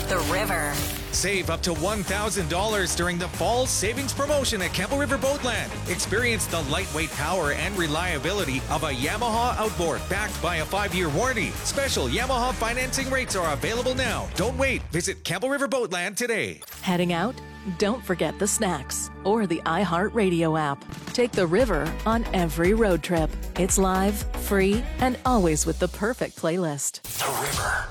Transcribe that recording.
The River. Save up to $1,000 during the fall savings promotion at Campbell River Boatland. Experience the lightweight power and reliability of a Yamaha outboard backed by a 5-year warranty. Special Yamaha financing rates are available now. Don't wait. Visit Campbell River Boatland today. Heading out? Don't forget the snacks or the iHeartRadio app. Take the River on every road trip. It's live, free, and always with the perfect playlist. The River.